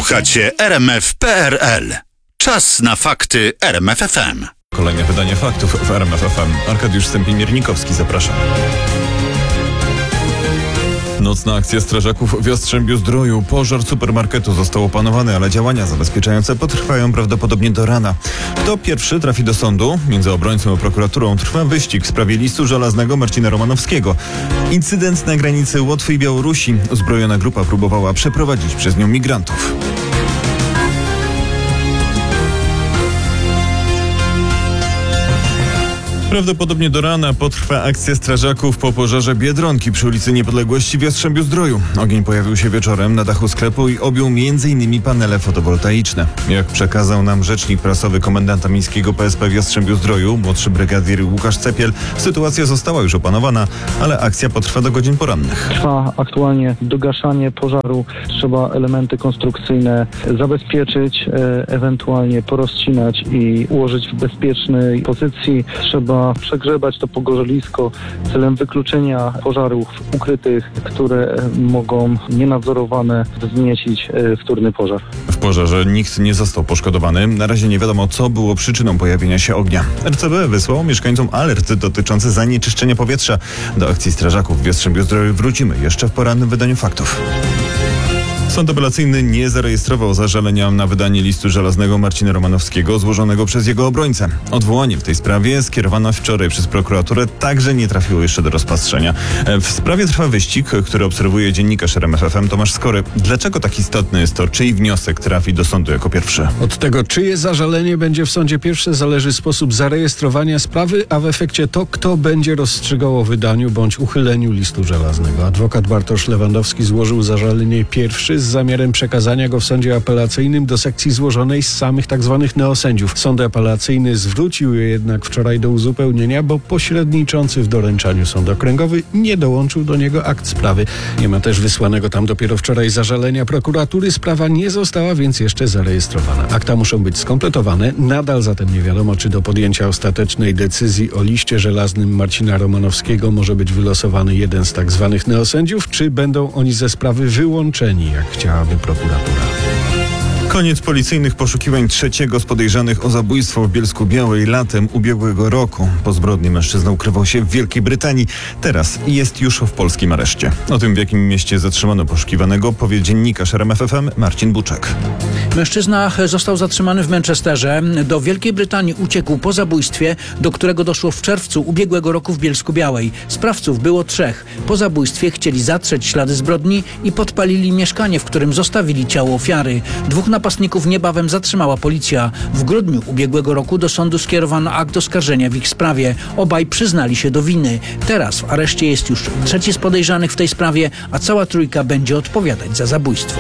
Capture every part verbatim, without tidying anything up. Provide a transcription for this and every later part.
Słuchacie R M F kropka P R L. Czas na fakty R M F F M. Kolejne wydanie faktów w R M F F M. Arkadiusz Stępień-Miernikowski, zapraszam. Nocna akcja strażaków w Jastrzębiu-Zdroju. Pożar supermarketu został opanowany, ale działania zabezpieczające potrwają prawdopodobnie do rana. Kto pierwszy trafi do sądu? Między obrońcą a prokuraturą trwa wyścig w sprawie listu żelaznego Marcina Romanowskiego. Incydent na granicy Łotwy i Białorusi. Uzbrojona grupa próbowała przeprowadzić przez nią migrantów. Prawdopodobnie do rana potrwa akcja strażaków po pożarze Biedronki przy ulicy Niepodległości w Jastrzębiu-Zdroju. Ogień pojawił się wieczorem na dachu sklepu i objął między innymi panele fotowoltaiczne. Jak przekazał nam rzecznik prasowy komendanta miejskiego P S P w Jastrzębiu-Zdroju, młodszy brygadier Łukasz Cepiel, sytuacja została już opanowana, ale akcja potrwa do godzin porannych. Trwa aktualnie dogaszanie pożaru. Trzeba elementy konstrukcyjne zabezpieczyć, e, ewentualnie porozcinać i ułożyć w bezpiecznej pozycji. Trzeba przegrzebać to pogorzelisko celem wykluczenia pożarów ukrytych, które mogą nienadzorowane wzniecić wtórny pożar. W pożarze nikt nie został poszkodowany. Na razie nie wiadomo, co było przyczyną pojawienia się ognia. R C B wysłało mieszkańcom alert dotyczący zanieczyszczenia powietrza. Do akcji strażaków w Jastrzębiu-Zdroju wrócimy jeszcze w porannym wydaniu faktów. Sąd apelacyjny nie zarejestrował zażalenia na wydanie listu żelaznego Marcina Romanowskiego złożonego przez jego obrońcę. Odwołanie w tej sprawie skierowane wczoraj przez prokuraturę także nie trafiło jeszcze do rozpatrzenia. W sprawie trwa wyścig, który obserwuje dziennikarz R M F F M Tomasz Skory. Dlaczego tak istotne jest to, czyj wniosek trafi do sądu jako pierwszy? Od tego, czyje zażalenie będzie w sądzie pierwsze, zależy sposób zarejestrowania sprawy, a w efekcie to, kto będzie rozstrzygał o wydaniu bądź uchyleniu listu żelaznego. Adwokat Bartosz Lewandowski złożył zażalenie pierwszy z zamiarem przekazania go w sądzie apelacyjnym do sekcji złożonej z samych tzw. neosędziów. Sąd apelacyjny zwrócił je jednak wczoraj do uzupełnienia, bo pośredniczący w doręczaniu sąd okręgowy nie dołączył do niego akt sprawy. Nie ma też wysłanego tam dopiero wczoraj zażalenia prokuratury. Sprawa nie została więc jeszcze zarejestrowana. Akta muszą być skompletowane. Nadal zatem nie wiadomo, czy do podjęcia ostatecznej decyzji o liście żelaznym Marcina Romanowskiego może być wylosowany jeden z tzw. neosędziów, czy będą oni ze sprawy wyłączeni, jak chciałaby prokuratura. Koniec policyjnych poszukiwań trzeciego z podejrzanych o zabójstwo w Bielsku-Białej latem ubiegłego roku. Po zbrodni mężczyzna ukrywał się w Wielkiej Brytanii. Teraz jest już w polskim areszcie. O tym, w jakim mieście zatrzymano poszukiwanego, powie dziennikarz R M F F M Marcin Buczek. Mężczyzna został zatrzymany w Manchesterze. Do Wielkiej Brytanii uciekł po zabójstwie, do którego doszło w czerwcu ubiegłego roku w Bielsku-Białej. Sprawców było trzech. Po zabójstwie chcieli zatrzeć ślady zbrodni i podpalili mieszkanie, w którym zostawili ciało ofiary. Dwóch napastników niebawem zatrzymała policja. W grudniu ubiegłego roku do sądu skierowano akt oskarżenia w ich sprawie. Obaj przyznali się do winy. Teraz w areszcie jest już trzeci z podejrzanych w tej sprawie, a cała trójka będzie odpowiadać za zabójstwo.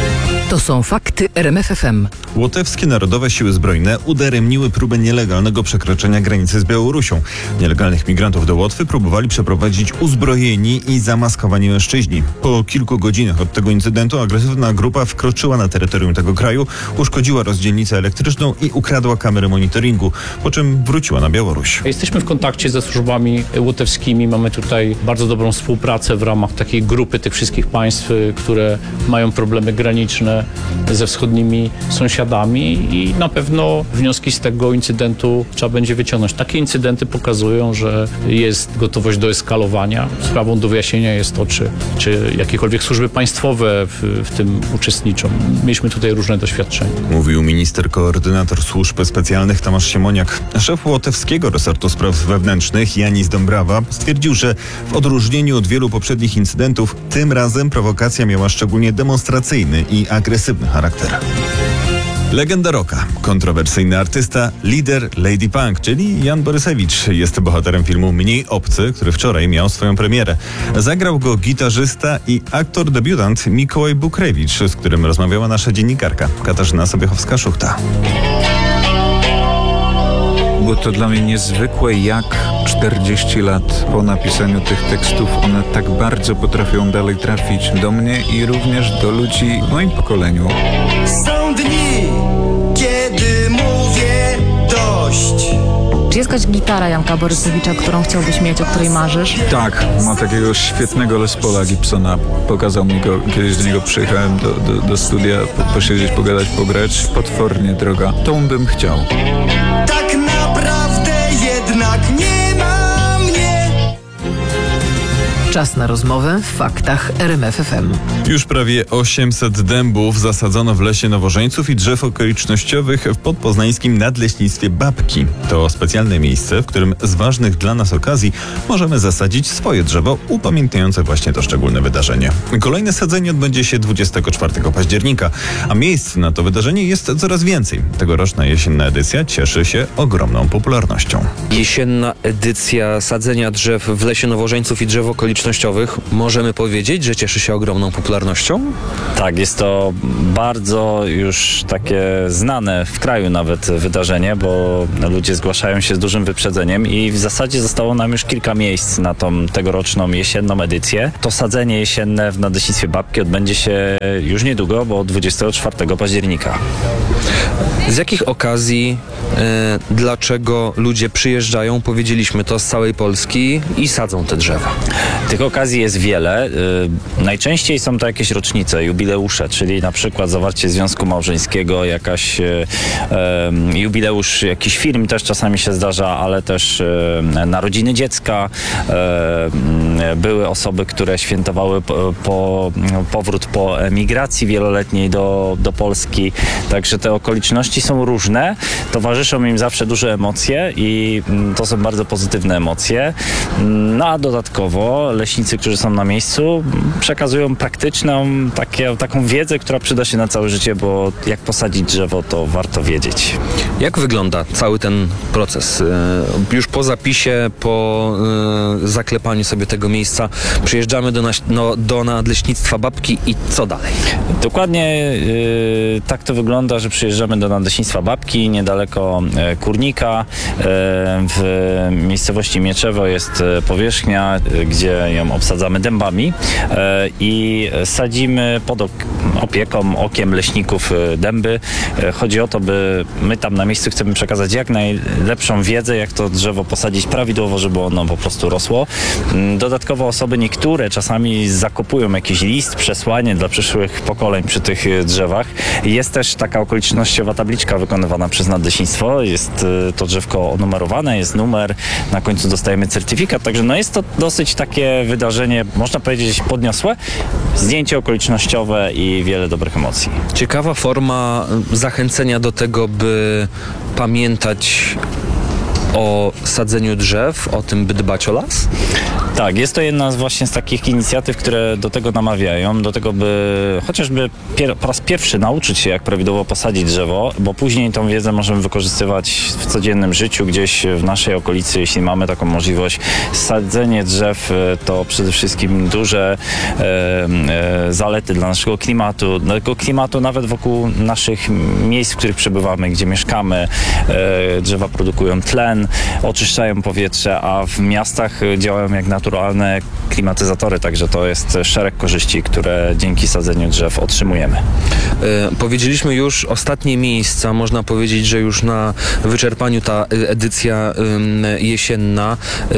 To są fakty R M F F M. Łotewskie Narodowe Siły Zbrojne udaremniły próbę nielegalnego przekroczenia granicy z Białorusią. Nielegalnych migrantów do Łotwy próbowali przeprowadzić uzbrojeni i zamaskowani mężczyźni. Po kilku godzinach od tego incydentu agresywna grupa wkroczyła na terytorium tego kraju, uszkodziła rozdzielnicę elektryczną i ukradła kamerę monitoringu, po czym wróciła na Białoruś. Jesteśmy w kontakcie ze służbami łotewskimi. Mamy tutaj bardzo dobrą współpracę w ramach takiej grupy tych wszystkich państw, które mają problemy graniczne ze wschodnimi sąsiadami i na pewno wnioski z tego incydentu trzeba będzie wyciągnąć. Takie incydenty pokazują, że jest gotowość do eskalowania. Sprawą do wyjaśnienia jest to, czy, czy jakiekolwiek służby państwowe w, w tym uczestniczą. Mieliśmy tutaj różne doświadczenia. Mówił minister koordynator służb specjalnych Tomasz Siemoniak. Szef łotewskiego resortu spraw wewnętrznych Janis Dąbrawa stwierdził, że w odróżnieniu od wielu poprzednich incydentów, tym razem prowokacja miała szczególnie demonstracyjny i agresywny charakter. Legenda rocka, kontrowersyjny artysta, lider Lady Punk, czyli Jan Borysewicz, jest bohaterem filmu Mniej obcy, który wczoraj miał swoją premierę. Zagrał go gitarzysta i aktor debiutant Mikołaj Bukrewicz, z którym rozmawiała nasza dziennikarka Katarzyna Sobiechowska-Szuchta. Było to dla mnie niezwykłe, jak czterdzieści lat po napisaniu tych tekstów one tak bardzo potrafią dalej trafić do mnie i również do ludzi w moim pokoleniu. Są dni, kiedy mówię dość. Czy jest jakaś gitara Janka Borysowicza, którą chciałbyś mieć, o której marzysz? Tak, ma takiego świetnego Les Paula Gibsona. Pokazał mi go, kiedyś do niego przyjechałem do, do, do studia, po, posiedzieć, pogadać, pograć. Potwornie droga. Tą bym chciał. Tak naprawdę jednak nie ma mnie. Czas na rozmowę w faktach R M F F M. Już prawie osiemset dębów zasadzono w lesie Nowożeńców i drzew okolicznościowych w podpoznańskim Nadleśnictwie Babki. To specjalne miejsce, w którym z ważnych dla nas okazji możemy zasadzić swoje drzewo upamiętniające właśnie to szczególne wydarzenie. Kolejne sadzenie odbędzie się dwudziestego czwartego października, a miejsc na to wydarzenie jest coraz więcej. Tegoroczna jesienna edycja cieszy się ogromną popularnością. Jesienna edycja sadzenia drzew w lesie Nowożeńców i drzew okolicznościowych możemy powiedzieć, że cieszy się ogromną popularnością? Tak, jest to bardzo już takie znane w kraju nawet wydarzenie, bo ludzie zgłaszają się z dużym wyprzedzeniem i w zasadzie zostało nam już kilka miejsc na tą tegoroczną jesienną edycję. To sadzenie jesienne w Nadleśnictwie Babki odbędzie się już niedługo, bo dwudziestego czwartego października. Z jakich okazji, e, dlaczego ludzie przyjeżdżają, powiedzieliśmy to, z całej Polski i sadzą te drzewa? Tych okazji jest wiele. Y, najczęściej są to jakieś rocznice, jubileusze, czyli na przykład zawarcie związku małżeńskiego, jakaś y, y, jubileusz, jakiś film też czasami się zdarza, ale też y, narodziny dziecka. Y, były osoby, które świętowały po, po, powrót po emigracji wieloletniej do, do Polski. Także te okoliczności są różne. Towarzyszą im zawsze duże emocje i y, to są bardzo pozytywne emocje. No a dodatkowo leśnicy, którzy są na miejscu, przekazują praktyczną takie, taką wiedzę, która przyda się na całe życie, bo jak posadzić drzewo, to warto wiedzieć. Jak wygląda cały ten proces? E, Już po zapisie, po e, zaklepaniu sobie tego miejsca, przyjeżdżamy do, naś- no, do Nadleśnictwa Babki i co dalej? Dokładnie y, tak to wygląda, że przyjeżdżamy do Nadleśnictwa Babki, niedaleko e, Kurnika. E, w miejscowości Mieczewo jest e, powierzchnia, e, gdzie ją obsadzamy dębami e, i sadzimy pod ok- opieką, okiem leśników e, dęby. E, chodzi o to, by my tam na miejscu chcemy przekazać jak najlepszą wiedzę, jak to drzewo posadzić prawidłowo, żeby ono po prostu rosło. Mm, Dodatkowo osoby niektóre czasami zakopują jakiś list, przesłanie dla przyszłych pokoleń przy tych e, drzewach. Jest też taka okolicznościowa tabliczka wykonywana przez Nadleśnictwo. Jest e, to drzewko onumerowane, jest numer, na końcu dostajemy certyfikat, także no jest to dosyć takie wydarzenie, można powiedzieć, podniosłe, zdjęcie okolicznościowe i wiele dobrych emocji. Ciekawa forma zachęcenia do tego, by pamiętać o sadzeniu drzew, o tym, by dbać o las? Tak, jest to jedna z właśnie z takich inicjatyw, które do tego namawiają, do tego, by chociażby pier- po raz pierwszy nauczyć się, jak prawidłowo posadzić drzewo, bo później tą wiedzę możemy wykorzystywać w codziennym życiu, gdzieś w naszej okolicy, jeśli mamy taką możliwość. Sadzenie drzew to przede wszystkim duże e, e, zalety dla naszego klimatu, dla tego klimatu nawet wokół naszych miejsc, w których przebywamy, gdzie mieszkamy. E, drzewa produkują tlen, oczyszczają powietrze, a w miastach działają jak naturalne klimatyzatory, także to jest szereg korzyści, które dzięki sadzeniu drzew otrzymujemy. E, powiedzieliśmy już ostatnie miejsca, można powiedzieć, że już na wyczerpaniu ta edycja y, jesienna.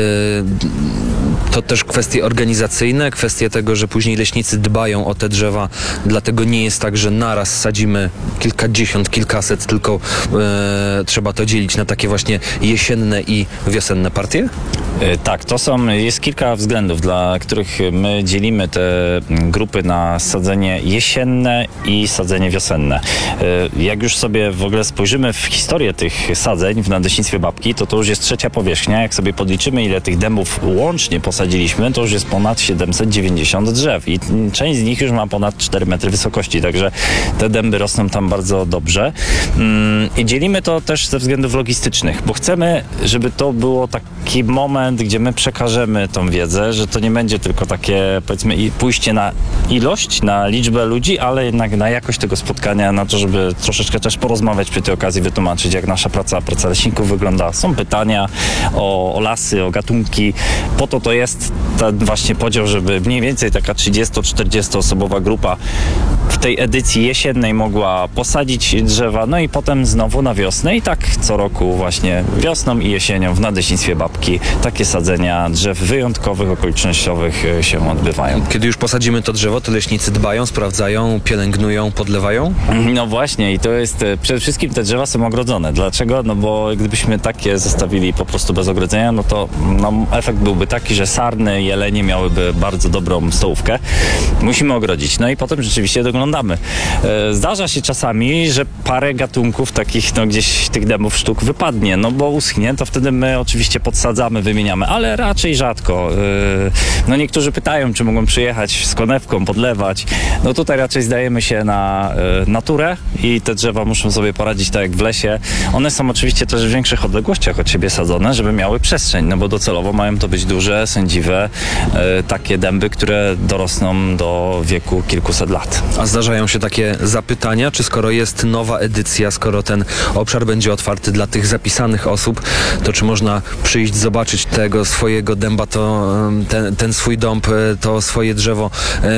Y, to też kwestie organizacyjne, kwestie tego, że później leśnicy dbają o te drzewa, dlatego nie jest tak, że naraz sadzimy kilkadziesiąt, kilkaset, tylko y, trzeba to dzielić na takie właśnie jesienne i wiosenne partie? Tak, to są, jest kilka względów, dla których my dzielimy te grupy na sadzenie jesienne i sadzenie wiosenne. Jak już sobie w ogóle spojrzymy w historię tych sadzeń w Nadleśnictwie Babki, to to już jest trzecia powierzchnia. Jak sobie podliczymy, ile tych dębów łącznie posadziliśmy, to już jest ponad siedemset dziewięćdziesiąt drzew i część z nich już ma ponad cztery metry wysokości, także te dęby rosną tam bardzo dobrze. I dzielimy to też ze względów logistycznych, bo chcemy, żeby to było taki moment, gdzie my przekażemy tą wiedzę, że to nie będzie tylko takie, powiedzmy, pójście na ilość, na liczbę ludzi, ale jednak na jakość tego spotkania, na to, żeby troszeczkę też porozmawiać przy tej okazji, wytłumaczyć, jak nasza praca, praca leśników wygląda. Są pytania o, o lasy, o gatunki. Po to to jest ten właśnie podział, żeby mniej więcej taka trzydziesto-czterdziesto osobowa grupa w tej edycji jesiennej mogła posadzić drzewa, no i potem znowu na wiosnę i tak co roku właśnie wiosną i jesienią w Nadleśnictwie Babki takie sadzenia drzew wyjątkowych, okolicznościowych się odbywają. Kiedy już posadzimy to drzewo, to leśnicy dbają, sprawdzają, pielęgnują, podlewają? No właśnie i to jest, e, przede wszystkim te drzewa są ogrodzone. Dlaczego? No bo gdybyśmy takie zostawili po prostu bez ogrodzenia, no to no, efekt byłby taki, że sarny, jelenie miałyby bardzo dobrą stołówkę. Musimy ogrodzić. No i potem rzeczywiście doglądamy. E, zdarza się czasami, że parę gatunków takich, no gdzieś tych dębów sztuk wypadnie, no bo uschnie, to wtedy my oczywiście podsadzamy, wymieniamy, ale raczej rzadko. E, no niektórzy pytają, czy mogą przyjechać z konewką, podlewać. No tutaj raczej zdajemy się na e, naturę i te drzewa muszą sobie poradzić tak jak w lesie. One są oczywiście też w większych odległościach od siebie sadzone, żeby miały przestrzeń, no bo docelowo mają to być duże, sędziwe, e, takie dęby, które dorosną do wieku kilkuset lat. A zdarzają się takie zapytania, czy skoro jest nowa edycja, skoro ten obszar będzie otwarty dla tych zapisanych osób, to czy można przyjść, zobaczyć tego swojego dęba, to ten, ten swój dąb, to swoje drzewo,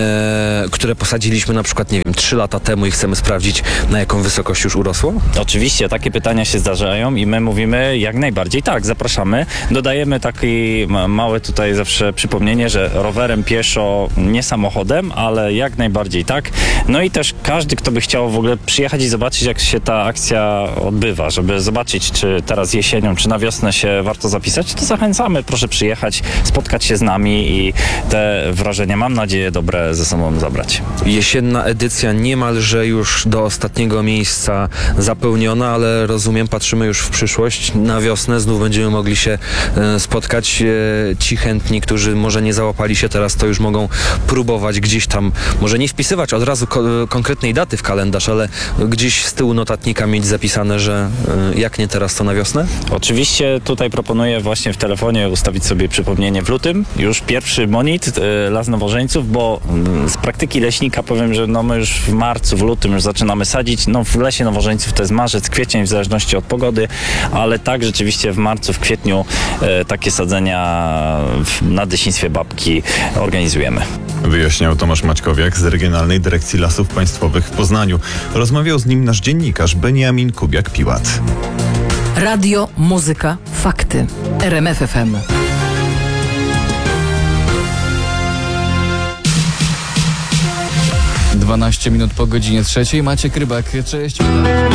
e, które posadziliśmy na przykład, nie wiem, trzy lata temu i chcemy sprawdzić, na jaką wysokość już urosło? Oczywiście, takie pytania się zdarzają i my mówimy jak najbardziej tak, zapraszamy. Dodajemy takie małe tutaj zawsze przypomnienie, że rowerem, pieszo, nie samochodem, ale jak najbardziej tak. No i też każdy, kto by chciał w ogóle przyjechać i zobaczyć, jak się ta akcja odbywa, żeby zobaczyć, czy teraz jesienią, czy na wiosnę się warto zapisać, to zachęcamy, proszę przyjechać, spotkać się z nami i te wrażenia, mam nadzieję, dobre ze sobą zabrać. Jesienna edycja niemalże już do ostatniego miejsca zapełniona, ale rozumiem, patrzymy już w przyszłość. Na wiosnę znów będziemy mogli się e, spotkać. E, ci chętni, którzy może nie załapali się teraz, to już mogą próbować gdzieś tam, może nie wpisywać od razu ko- konkretnej daty w kalendarz, ale gdzieś z tyłu notatnika mieć zapisane, że e, jak nie teraz, to na wiosnę? Oczywiście tutaj proponuję właśnie w telefonie ustawić sobie przypomnienie w lutym. Już pierwszy monit e, Las Nowożeńców, bo m, z praktyki leśnika powiem, że no my już w marcu, w lutym już zaczynamy sadzić. No w Lesie Nowożeńców to jest marzec, kwiecień w zależności od pogody, ale tak rzeczywiście w marcu, w kwietniu e, takie sadzenia w Nadleśnictwie Babki organizujemy. Wyjaśniał Tomasz Maćkowiak z Regionalnej Dyrekcji Lasów Państwowych w Poznaniu. Rozmawiał z nim nasz dziennikarz Beniamin Kubiak-Piłat. Radio, muzyka, fakty. R M F F M. dwanaście minut po godzinie trzeciej. Maciek Rybak, cześć.